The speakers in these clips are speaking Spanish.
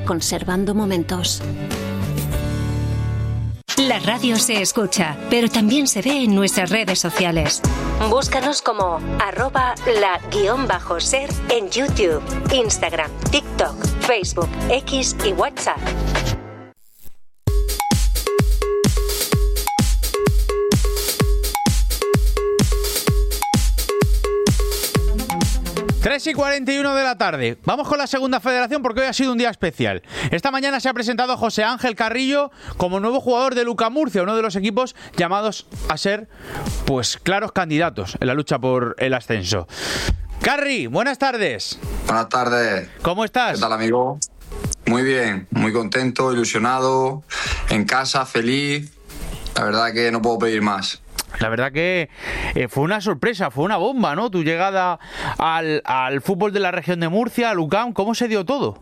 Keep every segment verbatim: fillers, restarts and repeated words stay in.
conservando momentos. La radio se escucha, pero también se ve en nuestras redes sociales. Búscanos como arroba la guión bajo ser en YouTube, Instagram, TikTok, Facebook, X y WhatsApp. tres y cuarenta y uno de la tarde. Vamos con la segunda federación porque hoy ha sido un día especial. Esta mañana se ha presentado José Ángel Carrillo como nuevo jugador de Luca Murcia, uno de los equipos llamados a ser, pues, claros candidatos en la lucha por el ascenso. Carri, buenas tardes. Buenas tardes. ¿Cómo estás? ¿Qué tal, amigo? Muy bien, muy contento, ilusionado, en casa, feliz. La verdad que no puedo pedir más. La verdad que eh, fue una sorpresa, fue una bomba, ¿no? Tu llegada al, al fútbol de la región de Murcia, al U C A M, ¿cómo se dio todo?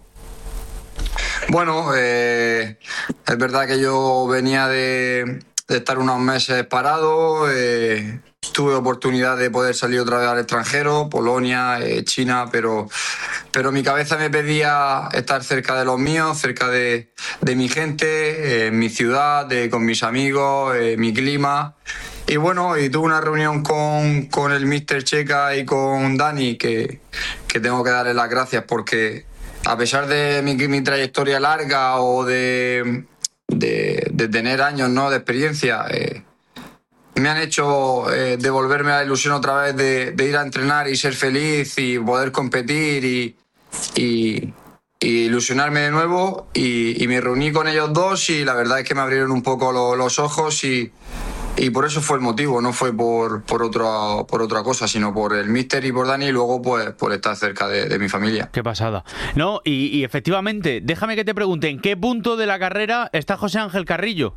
Bueno, eh, es verdad que yo venía de, de estar unos meses parado, eh, tuve oportunidad de poder salir otra vez al extranjero, Polonia, eh, China, pero, pero mi cabeza me pedía estar cerca de los míos, cerca de, de mi gente, eh, mi ciudad, de, con mis amigos, eh, mi clima. Y bueno, y tuve una reunión con, con el míster Checa y con Dani que, que tengo que darle las gracias porque a pesar de mi, mi trayectoria larga o de, de, de tener años, ¿no?, de experiencia, eh, me han hecho eh, devolverme la ilusión otra vez de, de ir a entrenar y ser feliz y poder competir y, y, y ilusionarme de nuevo. Y, y me reuní con ellos dos y la verdad es que me abrieron un poco lo, los ojos y... Y por eso fue el motivo, no fue por, por, otra, por otra cosa, sino por el míster y por Dani y luego pues por estar cerca de, de mi familia. Qué pasada. No, y, y efectivamente, déjame que te pregunte, ¿en qué punto de la carrera está José Ángel Carrillo?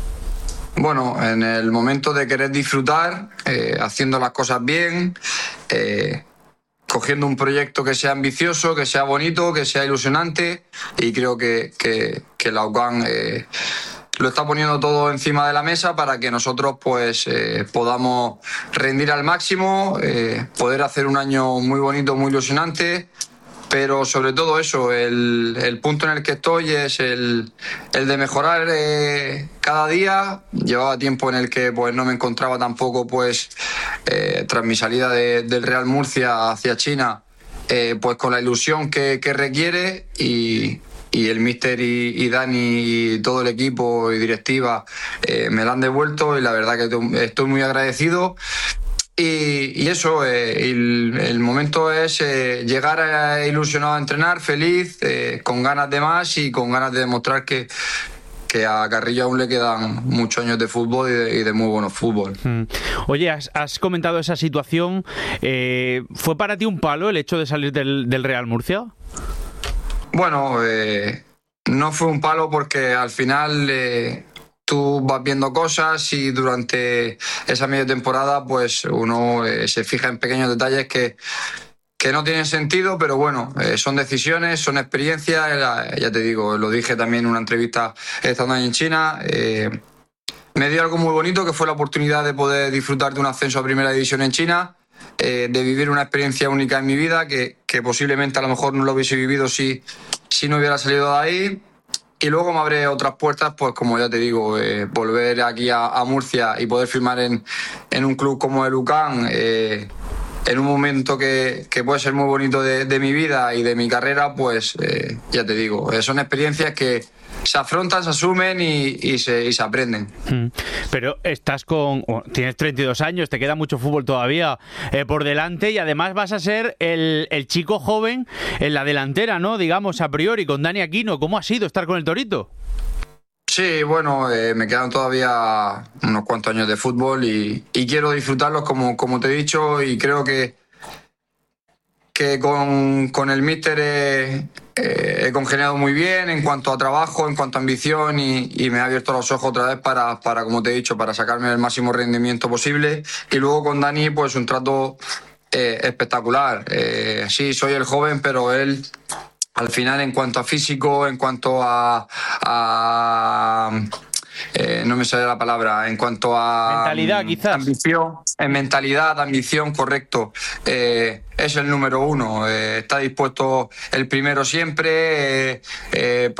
Bueno, en el momento de querer disfrutar, eh, haciendo las cosas bien, eh, cogiendo un proyecto que sea ambicioso, que sea bonito, que sea ilusionante y creo que, que, que la U C A M... Eh, lo está poniendo todo encima de la mesa para que nosotros pues eh, podamos rendir al máximo, eh, poder hacer un año muy bonito, muy ilusionante, pero sobre todo eso, el, el punto en el que estoy es el, el de mejorar eh, cada día. Llevaba tiempo en el que pues no me encontraba tampoco pues eh, tras mi salida de, del Real Murcia hacia China, eh, pues con la ilusión que, que requiere y... y el míster y, y Dani y todo el equipo y directiva eh, me la han devuelto y la verdad que estoy muy agradecido. Y, y eso, eh, el, el momento es eh, llegar a, ilusionado a entrenar, feliz, eh, con ganas de más y con ganas de demostrar que, que a Carrillo aún le quedan muchos años de fútbol y de, y de muy buenos fútbol. Mm. Oye, has, has comentado esa situación. Eh, ¿Fue para ti un palo el hecho de salir del, del Real Murcia? Bueno, eh, no fue un palo porque al final eh, tú vas viendo cosas y durante esa media temporada pues uno eh, se fija en pequeños detalles que, que no tienen sentido, pero bueno, eh, son decisiones, son experiencias, ya te digo, lo dije también en una entrevista estando ahí en China. Eh, me dio algo muy bonito que fue la oportunidad de poder disfrutar de un ascenso a Primera División en China. Eh, de vivir una experiencia única en mi vida que, que posiblemente a lo mejor no lo hubiese vivido si, si no hubiera salido de ahí. Y luego me abre otras puertas, pues como ya te digo, eh, volver aquí a, a Murcia y poder firmar en, en un club como el U C A M, eh, en un momento que, que puede ser muy bonito de, de mi vida y de mi carrera, pues eh, ya te digo, eh, son experiencias que se afrontan, se asumen y, y, se, y se aprenden. Pero estás con... Tienes treinta y dos años, te queda mucho fútbol todavía eh, por delante y además vas a ser el, el chico joven en la delantera, ¿no? Digamos, a priori, con Dani Aquino. ¿Cómo ha sido estar con el Torito? Sí, bueno, eh, me quedan todavía unos cuantos años de fútbol y, y quiero disfrutarlos como, como te he dicho y creo que, que con, con el míster eh, eh, he congeniado muy bien en cuanto a trabajo, en cuanto a ambición y, y me ha abierto los ojos otra vez para, para, como te he dicho, para sacarme el máximo rendimiento posible. Y luego con Dani, pues un trato eh, espectacular. Eh, sí, soy el joven, pero él... Al final, en cuanto a físico, en cuanto a... a eh, no me sale la palabra, en cuanto a... Mentalidad, quizás. Ambición, en mentalidad, ambición, correcto. Eh, es el número uno. Eh, está dispuesto el primero siempre. Eh, eh,